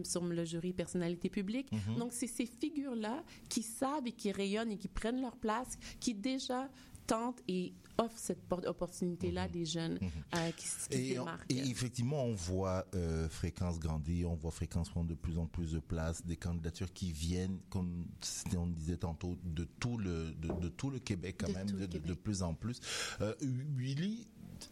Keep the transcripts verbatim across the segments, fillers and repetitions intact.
sur le jury personnalité publique. Mm-hmm. Donc, c'est ces figures-là qui savent et qui rayonnent et qui prennent leur place, qui déjà tentent et offrent cette opportunité-là mm-hmm. des jeunes mm-hmm. euh, qui, qui et se on, marquent. Et effectivement, on voit euh, Fréquence grandir, on voit Fréquence prendre de plus en plus de place, des candidatures qui viennent, comme on disait tantôt, de tout le, de, de tout le Québec quand de même, de, de, de plus en plus. Euh, Willy,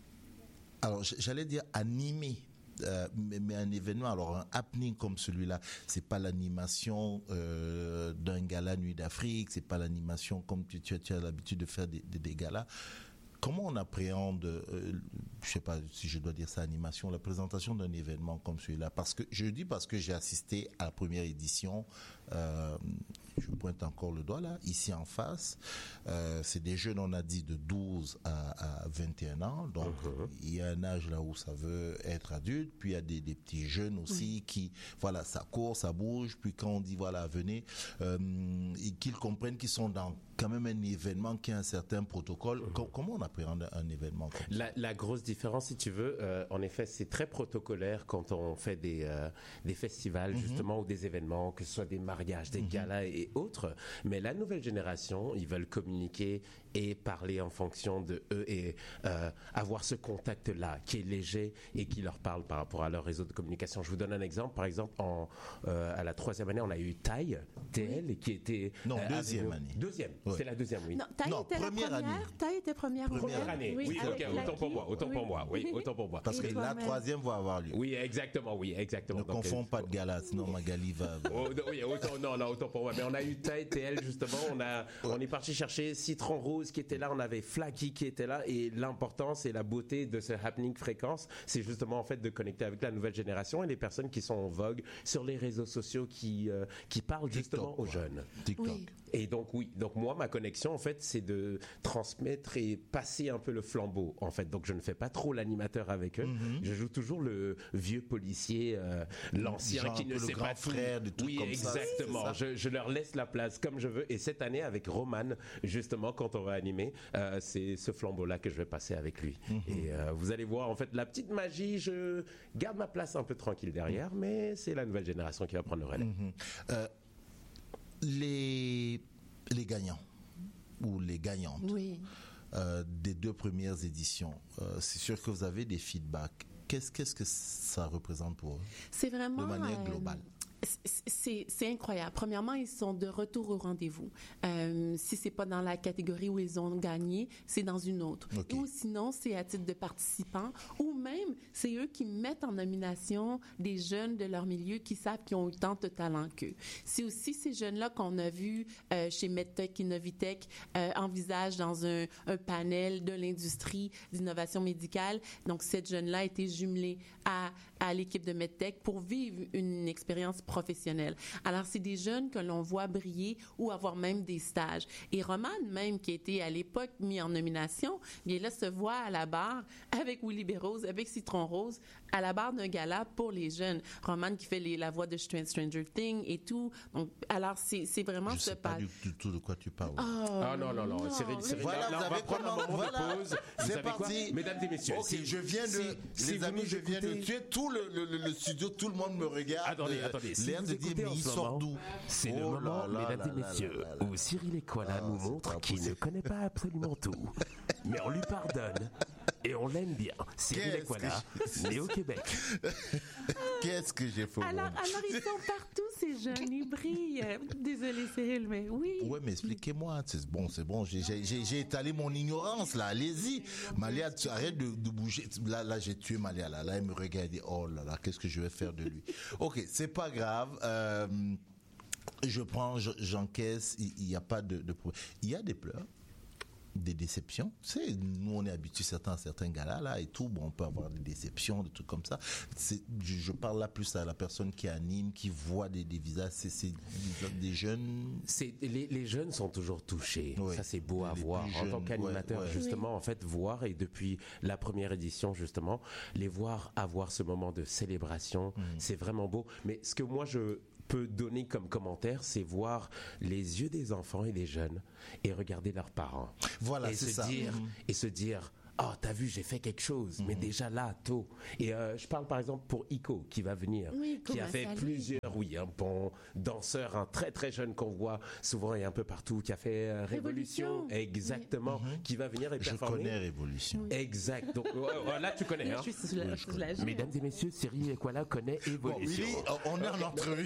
alors j'allais dire animé. Euh, mais, mais un événement, alors un happening comme celui-là, c'est pas l'animation euh, d'un gala Nuit d'Afrique, c'est pas l'animation comme tu, tu, tu as l'habitude de faire des, des, des galas. Comment on appréhende, euh, je sais pas si je dois dire ça, animation, la présentation d'un événement comme celui-là? Parce que je dis parce que j'ai assisté à la première édition. Euh, je pointe encore le doigt là, ici en face. Euh, c'est des jeunes, on a dit de douze à, à vingt et un ans. Donc uh-huh. il y a un âge là où ça veut être adulte. Puis il y a des, des petits jeunes aussi oui. qui, voilà, ça court, ça bouge. Puis quand on dit voilà, venez, euh, et qu'ils comprennent qu'ils sont dans quand même un événement qui a un certain protocole. Uh-huh. Comment on appréhende un événement comme ça? La, la grosse différence, si tu veux, euh, en effet, c'est très protocolaire quand on fait des, euh, des festivals, mm-hmm. justement, ou des événements, que ce soit des mariages, des mm-hmm. galas et autres. Mais la nouvelle génération, ils veulent communiquer et parler en fonction de eux et euh, avoir ce contact-là qui est léger et qui leur parle par rapport à leur réseau de communication. Je vous donne un exemple. Par exemple, en, euh, à la troisième année, on a eu Taille, T L, oui. qui était... Non, euh, deuxième année. Deuxième, oui. c'est la deuxième, oui. Non, Taille était première la première. Année. Taille était première, première année. Oui, oui ok, autant pour moi, autant oui. pour moi, oui, autant pour moi. Parce et que la troisième va avoir lieu. Oui, exactement, oui, exactement. Ne confonds pas de gala, sinon Magali va... oh, oui, autant, non, non, autant pour moi. Mais on a eu Taille, T L, justement, on, a, ouais. on est parti chercher Citron Rose qui était là, on avait Flaky qui était là, et l'importance et la beauté de ce happening Fréquence, c'est justement en fait de connecter avec la nouvelle génération et les personnes qui sont en vogue sur les réseaux sociaux qui, euh, qui parlent TikTok, justement aux ouais. jeunes. TikTok. Oui. Et donc oui, donc moi ma connexion en fait c'est de transmettre et passer un peu le flambeau en fait. Donc je ne fais pas trop l'animateur avec eux. Mm-hmm. Je joue toujours le vieux policier, euh, l'ancien genre qui ne sait pas tout. Frère, de tout oui, comme exactement. Ça, je, je leur laisse la place comme je veux. Et cette année avec Roman, justement quand on va animer, euh, c'est ce flambeau-là que je vais passer avec lui. Mm-hmm. Et euh, vous allez voir en fait la petite magie. Je garde ma place un peu tranquille derrière, mm-hmm. mais c'est la nouvelle génération qui va prendre le relais. Mm-hmm. Euh, les les gagnants ou les gagnantes oui. euh, des deux premières éditions, euh, c'est sûr que vous avez des feedbacks. Qu'est-ce, qu'est-ce que ça représente pour eux? C'est vraiment... De manière globale. Euh... C'est, c'est incroyable. Premièrement, ils sont de retour au rendez-vous. Euh, si c'est pas dans la catégorie où ils ont gagné, c'est dans une autre. Okay. Ou sinon, c'est à titre de participants. Ou même, c'est eux qui mettent en nomination des jeunes de leur milieu qui savent qu'ils ont autant de talent qu'eux. C'est aussi ces jeunes-là qu'on a vus euh, chez MedTech, Innovitech, euh, envisagent dans un, un panel de l'industrie d'innovation médicale. Donc, cette jeune-là a été jumelée à, à l'équipe de MedTech pour vivre une expérience professionnels. Alors, c'est des jeunes que l'on voit briller ou avoir même des stages. Et Roman, même, qui était à l'époque mis en nomination, bien là, se voit à la barre avec Willy Berrose, avec Citron Rose, à la barre d'un gala pour les jeunes. Roman qui fait les, la voix de Stranger Things et tout. Donc, alors, c'est, c'est vraiment... Je sais pas du tout de quoi tu parles. Oh, ah non, non, non. non. Cyril, Cyril, voilà, là, vous on va avez prendre comment, un moment voilà, de pause. Vous c'est savez parti. Quoi? Mesdames et messieurs, ok, si, je viens de... Si, les si amis, je viens écoutez... de tuer tout le, le, le, le studio, tout le monde me regarde. Attendez, attendez. Si l'air de dire, mais il sort d'où? C'est oh le moment, là, mesdames là, et messieurs, là, là, là, où Cyril Equala ah, nous montre qu'il ne connaît pas absolument tout. Mais on lui pardonne et on l'aime bien. Cyril Equala, né au Québec. Qu'est-ce que j'ai fait? Alors, alors, ils sont partout, ces jeunes, ils brillent. Désolé, Cyril, mais oui. Ouais, mais expliquez-moi. C'est bon, c'est bon. J'ai, j'ai, j'ai, j'ai étalé mon ignorance, là. Allez-y. Malia, tu arrêtes de, de bouger. Là, là, j'ai tué Malia, là. Là, elle me regarde et dit, oh là là, qu'est-ce que je vais faire de lui? Ok, c'est pas grave. Euh, je prends, j'encaisse. Il n'y a pas de, de problème. Il y a des pleurs. Des déceptions, tu sais, nous on est habitués certains à certains galas là et tout, bon on peut avoir des déceptions, des trucs comme ça. C'est, je, je parle là plus à la personne qui anime, qui voit des, des visages, c'est, c'est des jeunes. C'est les, les jeunes sont toujours touchés. Oui. Ça c'est beau à les voir en jeunes, tant qu'animateur ouais, ouais. justement oui. en fait voir et depuis la première édition justement les voir avoir ce moment de célébration, mmh. c'est vraiment beau. Mais ce que moi je peux donner comme commentaire, c'est voir les yeux des enfants et des jeunes et regarder leurs parents. Voilà, et c'est se ça. Dire, mmh. Et se dire, oh, t'as vu, j'ai fait quelque chose, mm-hmm. mais déjà là, tôt. Et euh, je parle par exemple pour Iko, qui va venir, oui, qui a fait salut. plusieurs, oui, un bon danseur, un très très jeune qu'on voit souvent et un peu partout, qui a fait euh, Révolution, Révolution, exactement, oui. mm-hmm. qui va venir et performer. Je connais Révolution. Oui. Exact. Donc euh, là, tu connais. Hein. Je suis la, je la, je Mesdames et messieurs, Cyril Ekwala connaît Évolution. Bon, oui, on est en entrevue.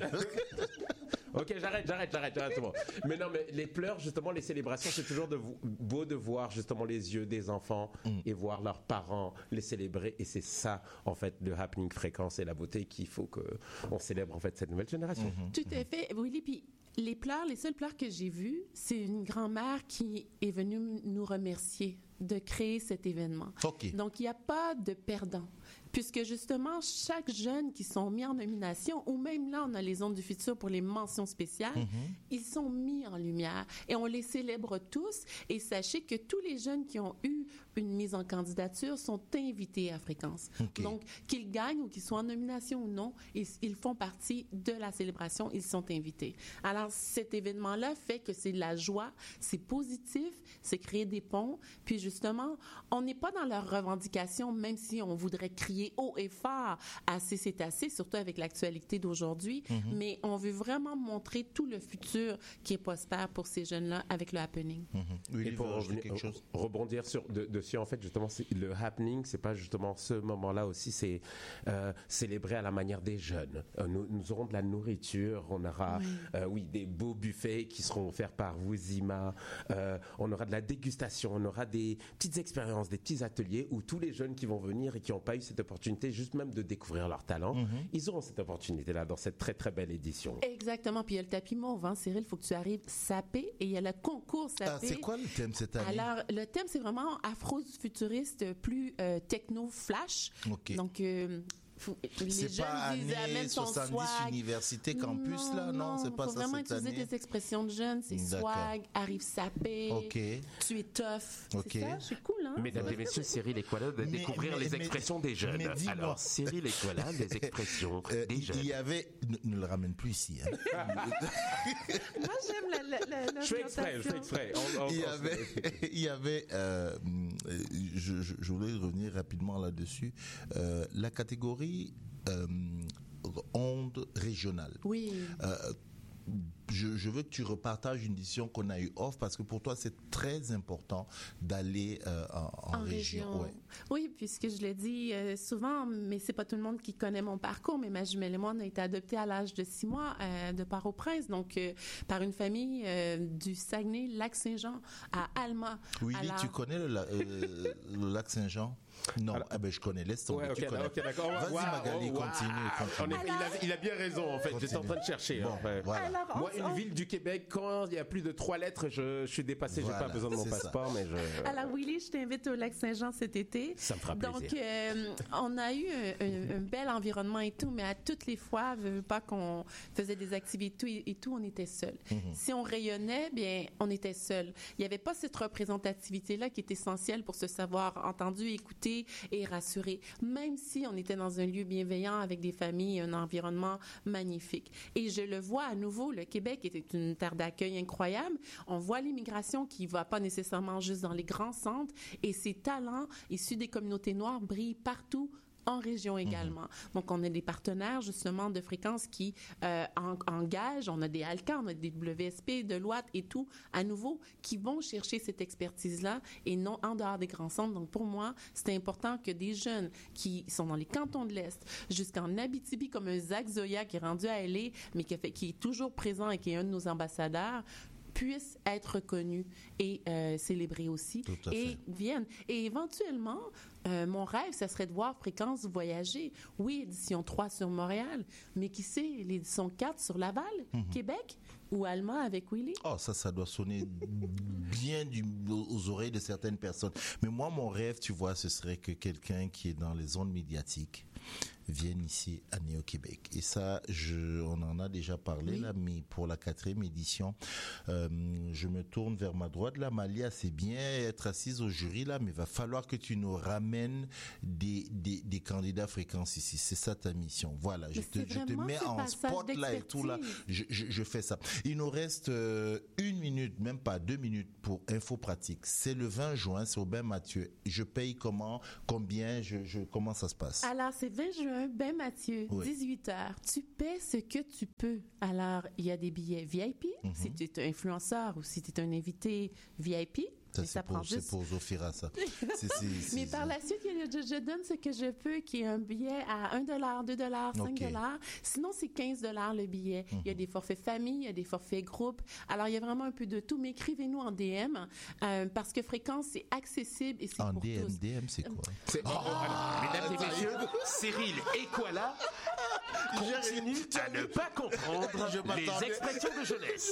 Ok, j'arrête, j'arrête, j'arrête, j'arrête. Bon. Mais non, mais les pleurs, justement, les célébrations, c'est toujours de vo- beau de voir justement les yeux des enfants mm. et voir leurs parents les célébrer. Et c'est ça, en fait, le happening fréquence et la beauté qu'il faut qu'on célèbre, en fait, cette nouvelle génération. Mm-hmm. Tout à fait. Willy, puis les pleurs, les seules pleurs que j'ai vues, c'est une grand-mère qui est venue nous remercier de créer cet événement. Okay. Donc, il n'y a pas de perdant. Puisque justement, chaque jeune qui sont mis en nomination, ou même là, on a les Ondes du futur pour les mentions spéciales, mm-hmm. ils sont mis en lumière et on les célèbre tous. Et sachez que tous les jeunes qui ont eu une mise en candidature sont invités à Fréquence. Okay. Donc, qu'ils gagnent ou qu'ils soient en nomination ou non, ils, ils font partie de la célébration, ils sont invités. Alors, cet événement-là fait que c'est de la joie, c'est positif, c'est créer des ponts. Puis justement, on n'est pas dans leurs revendications, même si on voudrait crier haut et fort, assez c'est assez, surtout avec l'actualité d'aujourd'hui, mm-hmm. mais on veut vraiment montrer tout le futur qui est prospère pour ces jeunes-là avec le happening. Mm-hmm. Oui, et pour revenir, quelque chose. rebondir sur, de, dessus, en fait, justement, c'est, le happening, c'est pas justement ce moment-là aussi, c'est euh, célébrer à la manière des jeunes. Euh, nous, nous aurons de la nourriture, on aura, oui, euh, oui des beaux buffets qui seront offerts par Wouzima, euh, on aura de la dégustation, on aura des petites expériences, des petits ateliers où tous les jeunes qui vont venir et qui n'ont pas eu cette opportunité opportunité juste même de découvrir leur talent, mm-hmm. ils auront cette opportunité-là dans cette très, très belle édition. Exactement. Puis il y a le tapis mauve, hein, Cyril, il faut que tu arrives sapé et il y a le concours sapé. Ah, c'est quoi le thème cette année? Alors, le thème, c'est vraiment afro-futuriste, plus euh, techno-flash. Okay. Donc, euh, les c'est jeunes pas disent année soixante-dix université campus non, là non, non c'est pas faut ça vraiment cette utiliser année. des expressions de jeunes, c'est D'accord. swag, arrive sapé, okay. tu es tough, okay. c'est ça, c'est cool hein. Mesdames et messieurs, Cyril Ekwala de mais, découvrir mais, les mais, expressions mais, des jeunes. Alors Cyril Ekwala, les expressions euh, des jeunes. Il y avait, ne, ne le ramène plus ici. Hein. Moi j'aime la, la, la je fais exprès, je fais exprès. On, on, il y avait, il y avait, euh, je, je, je voulais revenir rapidement là-dessus. Euh, la catégorie Euh, ondes régionales. Oui. Euh, je, je veux que tu repartages une décision qu'on a eu off parce que pour toi c'est très important d'aller euh, en, en, en région. région. Ouais. Oui, puisque je l'ai dit euh, souvent, mais c'est pas tout le monde qui connaît mon parcours, mais ma jumelle et moi on a été adoptés à l'âge de six mois euh, de Port-au-Prince, donc euh, par une famille euh, du Saguenay, Lac-Saint-Jean à Alma. Oui, Alors... tu connais le, euh, le Lac-Saint-Jean? Non, alors, ah ben je connais, laisse tomber. Ouais, okay, tu connais. Okay, d'accord. Vas-y wow, Magali, wow, continue. continue. Alors, il, a, il a bien raison en fait. Continue. J'étais en train de chercher. Bon, en fait. Voilà. Alors, Moi, on, une on... ville du Québec, quand il y a plus de trois lettres, je, je suis dépassé. Voilà, j'ai pas besoin de mon passeport, ça. mais je. Alors Willy, je t'invite au Lac-Saint-Jean cet été. Ça me fera Donc, plaisir. Donc, euh, on a eu un, un, un bel environnement et tout, mais à toutes les fois, je veux pas qu'on faisait des activités et tout, on était seuls. Mm-hmm. Si on rayonnait, bien, on était seuls. Il n'y avait pas cette représentativité-là qui est essentielle pour se savoir entendu, écouté et rassuré. Même si on était dans un lieu bienveillant avec des familles, un environnement magnifique. Et je le vois à nouveau, le Québec est une terre d'accueil incroyable. On voit l'immigration qui va pas nécessairement juste dans les grands centres et ces talents issus des communautés noires brillent partout en région également. Mm-hmm. Donc, on a des partenaires, justement, de fréquences qui euh, en, engagent. On a des Alcan, on a des W S P, de l'O A T et tout, à nouveau, qui vont chercher cette expertise-là et non en dehors des grands centres. Donc, pour moi, c'est important que des jeunes qui sont dans les cantons de l'Est, jusqu'en Abitibi, comme un Zach Zoya qui est rendu à L A, mais qui, a fait, qui est toujours présent et qui est un de nos ambassadeurs, puissent être reconnus et euh, célébrés aussi et fait. viennent. Et éventuellement, euh, mon rêve, ça serait de voir Fréquence voyager. Oui, édition trois sur Montréal, mais qui sait, l'édition quatre sur Laval, mm-hmm. Québec ou Alma avec Willy. Oh, ça, ça doit sonner bien du, aux oreilles de certaines personnes. Mais moi, mon rêve, tu vois, ce serait que quelqu'un qui est dans les ondes médiatiques viennent ici à Néo-Québec. Et ça, je, on en a déjà parlé oui. là, mais pour la quatrième édition, euh, je me tourne vers ma droite là, Malia, c'est bien être assise au jury là, mais il va falloir que tu nous ramènes amènes des, des, des candidats fréquences ici. C'est ça ta mission. Voilà, je te, je te mets en spot là et tout là. Je, je, je fais ça. Il nous reste euh, une minute, même pas deux minutes pour Info Pratique. C'est le vingt juin, c'est au Bain Mathieu. Je paye comment, combien, je, je, comment ça se passe? Alors, c'est vingt juin, Bain Mathieu, oui. dix-huit heures. Tu paies ce que tu peux. Alors, il y a des billets V I P, mm-hmm. si tu es un influenceur ou si tu es un invité V I P. Ça, c'est, ça pour, juste... c'est pour Zofira, ça. c'est, c'est, c'est, Mais par la suite, je, je donne ce que je peux, qui est un billet à un dollar, deux dollars, cinq dollars. Okay. Sinon, c'est quinze dollars le billet. Mm-hmm. Il y a des forfaits famille, il y a des forfaits groupe. Alors, il y a vraiment un peu de tout. Mais écrivez-nous en D M euh, parce que Fréquence, c'est accessible et c'est en pour D M, tous. D M, c'est quoi? C'est... Oh, oh, mesdames et messieurs, Cyril Ekwala continue à ne pas comprendre les expressions de jeunesse.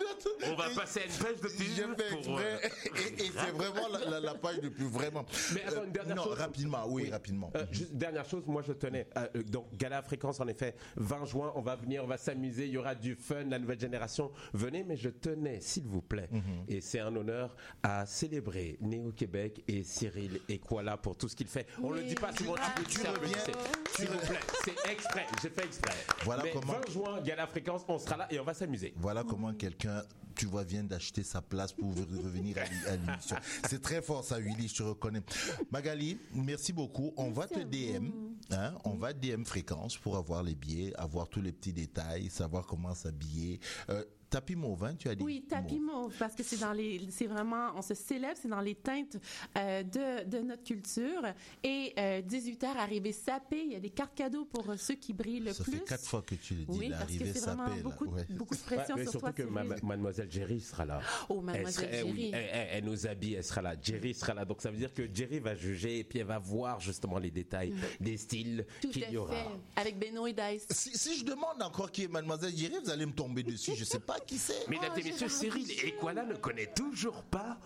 On va passer à une page de pub pour... Euh, et, et c'est vraiment la, la, la page de pub, vraiment. Mais attends, une dernière euh, non, chose. rapidement, oui, oui. rapidement. Euh, juste, dernière chose, moi je tenais. Euh, donc, Gala Fréquence, en effet, vingt juin, on va venir, on va s'amuser, il y aura du fun, la nouvelle génération. Venez, mais je tenais, s'il vous plaît, mm-hmm. et c'est un honneur, à célébrer Néo-Québec et Cyril Ekwala pour tout ce qu'il fait. On ne oui. le dit pas souvent, ah, tu reviens, s'il vous plaît, c'est exprès, j'ai fait exprès. Voilà mais comment... vingt juin, Gala Fréquence, on sera là et on va s'amuser. Voilà comment quelqu'un, tu vois, vient d'acheter sa place pour revenir à l'émission. C'est très fort ça, Willy, je te reconnais. Magali, merci beaucoup. On merci va te D M, hein, on oui. va D M Fréquence pour avoir les billets, avoir tous les petits détails, savoir comment s'habiller. Euh, Tapis mauve, hein, tu as dit? Oui, tapis mauve, mauve parce que c'est dans les, c'est vraiment, on se célèbre, c'est dans les teintes euh, de, de notre culture. Et euh, dix-huit heures, arrivé sapé, il y a des cartes cadeaux pour euh, ceux qui brillent le ça plus. Ça fait quatre fois que tu le dis, oui, l'arrivée parce que c'est sapé. Vraiment beaucoup, là, ouais. beaucoup de pression ouais, sur surtout toi. Surtout que ma, mademoiselle Jerry sera là. Oh, mademoiselle elle, Jerry. Elle, elle, elle, elle nous habille, elle sera là. Jerry sera là. Donc ça veut dire que Jerry va juger et puis elle va voir justement les détails mmh. des styles Tout qu'il y aura. Fait. Avec Beno et Dice. Si, si je demande encore qui est mademoiselle Jerry, vous allez me tomber dessus. Je ne sais pas qui c'est. Mesdames et messieurs, Cyril Ekwala ne connaît toujours pas.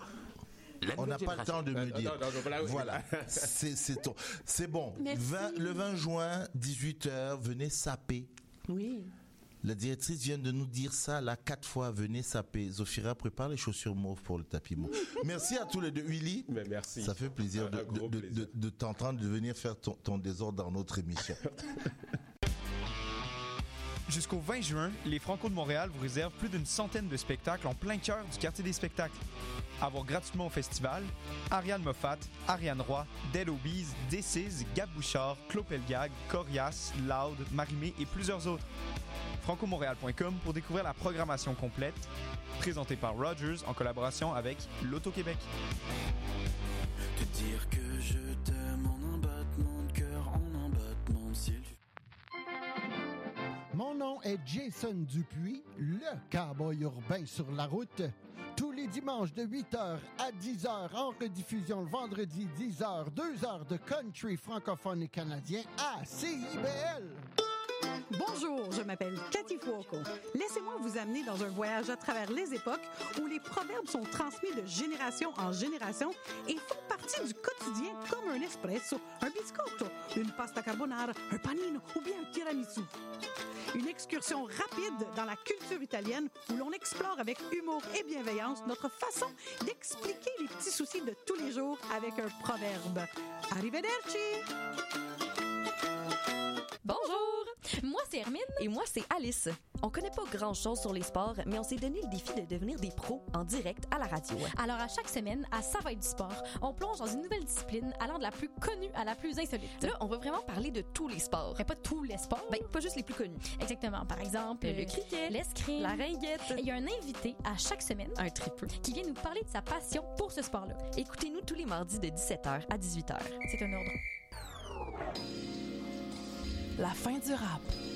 On n'a pas le temps de me dire. Non, non, non, voilà, voilà. c'est, c'est, ton... c'est bon. vingt, le vingt juin, dix-huit heures, venez saper. Oui. La directrice vient de nous dire ça là quatre fois. Venez saper. Zofira, prépare les chaussures mauves pour le tapis mauve. Merci à tous les deux. Willy, mais merci. Ça fait plaisir, de, de, de, plaisir. De, de t'entendre de venir faire ton, ton désordre dans notre émission. Jusqu'au vingt juin, les Franco de Montréal vous réservent plus d'une centaine de spectacles en plein cœur du quartier des spectacles. À voir gratuitement au festival, Ariane Moffat, Ariane Roy, Dead Obies, Decize, Gab Bouchard, Claude Pelgag, Corias, Loud, Marimé et plusieurs autres. franco montréal point com pour découvrir la programmation complète, présentée par Rogers en collaboration avec l'Auto-Québec. Te dire que je t'aime en un battement de cœur, en un battement de ciel. Mon nom est Jason Dupuis, le cowboy urbain sur la route. Tous les dimanches de huit heures à dix heures, en rediffusion le vendredi dix heures, deux heures de country francophone et canadien à C I B L. Bonjour, je m'appelle Cathy Fuoco. Laissez-moi vous amener dans un voyage à travers les époques où les proverbes sont transmis de génération en génération et font partie du quotidien comme un espresso, un biscotto, une pasta carbonara, un panino ou bien un tiramisu. Une excursion rapide dans la culture italienne où l'on explore avec humour et bienveillance notre façon d'expliquer les petits soucis de tous les jours avec un proverbe. Arrivederci! Bonjour! Moi, c'est Hermine. Et moi, c'est Alice. On connaît pas grand-chose sur les sports, mais on s'est donné le défi de devenir des pros en direct à la radio. Alors, à chaque semaine, à Ça va être du sport, on plonge dans une nouvelle discipline allant de la plus connue à la plus insolite. Là, on veut vraiment parler de tous les sports. Mais pas tous les sports. Ben, pas juste les plus connus. Exactement. Par exemple, le, le cricket, l'escrime, la ringuette. Il y a un invité à chaque semaine, un tripeux, qui vient nous parler de sa passion pour ce sport-là. Écoutez-nous tous les mardis de dix-sept heures à dix-huit heures. C'est un ordre. La fin du rap.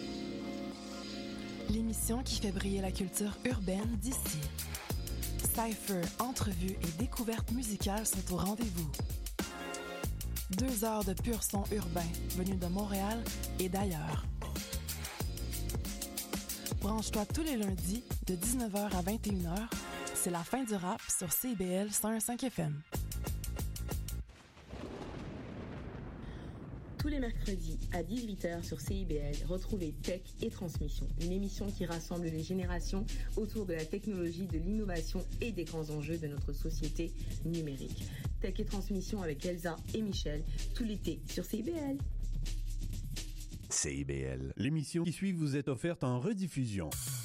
L'émission qui fait briller la culture urbaine d'ici. Cypher, entrevues et découvertes musicales sont au rendez-vous. Deux heures de pur son urbain venus de Montréal et d'ailleurs. Branche-toi tous les lundis de dix-neuf heures à vingt et une heures. C'est la fin du rap sur C I B L cent un virgule cinq F M. Tous les mercredis à dix-huit heures sur C I B L, retrouvez Tech et Transmission, une émission qui rassemble les générations autour de la technologie, de l'innovation et des grands enjeux de notre société numérique. Tech et Transmission avec Elsa et Michel, tout l'été sur C I B L. C I B L. L'émission qui suit vous est offerte en rediffusion.